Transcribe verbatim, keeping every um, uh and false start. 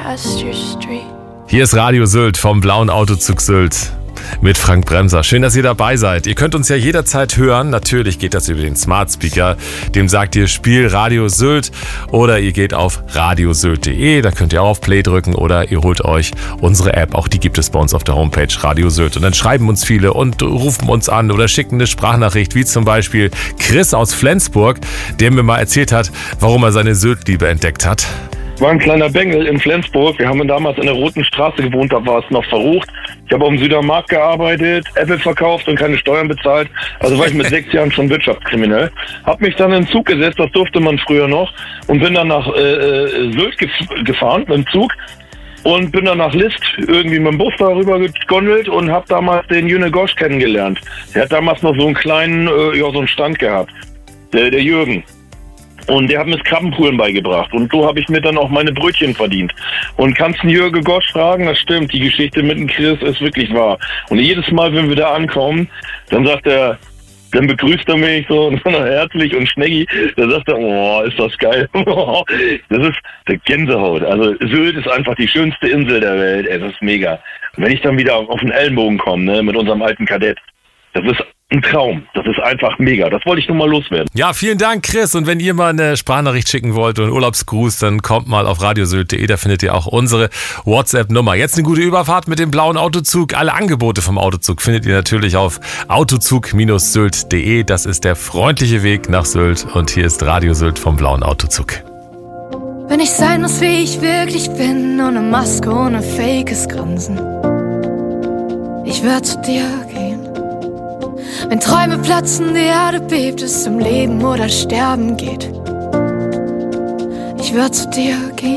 Astor Street. Hier ist Radio Sylt vom blauen Autozug Sylt mit Frank Bremser. Schön, dass ihr dabei seid. Ihr könnt uns ja jederzeit hören. Natürlich geht das über den Smart Speaker. Dem sagt ihr Spiel Radio Sylt oder ihr geht auf radiosylt punkt de. Da könnt ihr auch auf Play drücken oder ihr holt euch unsere App. Auch die gibt es bei uns auf der Homepage Radio Sylt. Und dann schreiben uns viele und rufen uns an oder schicken eine Sprachnachricht, wie zum Beispiel Chris aus Flensburg, der mir mal erzählt hat, warum er seine Sylt-Liebe entdeckt hat. Ich war ein kleiner Bengel in Flensburg. Wir haben damals in der Roten Straße gewohnt, da war es noch verrucht. Ich habe auf dem Südermarkt gearbeitet, Apple verkauft und keine Steuern bezahlt. Also war ich mit sechs Jahren schon wirtschaftskriminell. Hab mich dann in den Zug gesetzt, das durfte man früher noch, und bin dann nach äh, Sylt gef- gefahren mit dem Zug und bin dann nach List irgendwie mit dem Bus darüber gegondelt und habe damals den Jüne Gosch kennengelernt. Der hat damals noch so einen kleinen, äh, ja, so einen Stand gehabt, der, der Jürgen. Und der hat mir das Krabbenpoolen beigebracht. Und so habe ich mir dann auch meine Brötchen verdient. Und kannst du Jürgen Gosch fragen? Das stimmt, die Geschichte mit dem Chris ist wirklich wahr. Und jedes Mal, wenn wir da ankommen, dann sagt er, dann begrüßt er mich so herzlich und schneggi. Da sagt er, oh, ist das geil. Das ist der Gänsehaut. Also Sylt ist einfach die schönste Insel der Welt. Es ist mega. Und wenn ich dann wieder auf den Ellenbogen komme, ne, mit unserem alten Kadett, das ist ein Traum. Das ist einfach mega. Das wollte ich nur mal loswerden. Ja, vielen Dank, Chris. Und wenn ihr mal eine Sprachnachricht schicken wollt und einen Urlaubsgruß, dann kommt mal auf radiosylt punkt de. Da findet ihr auch unsere WhatsApp-Nummer. Jetzt eine gute Überfahrt mit dem blauen Autozug. Alle Angebote vom Autozug findet ihr natürlich auf autozug Sylt punkt de. Das ist der freundliche Weg nach Sylt. Und hier ist Radio Sylt vom blauen Autozug. Wenn ich sein muss, wie ich wirklich bin, ohne Maske, ohne fakes Grinsen, ich werde zu dir gehen. Wenn Träume platzen, die Erde bebt, es um Leben oder Sterben geht, ich würde zu dir gehen.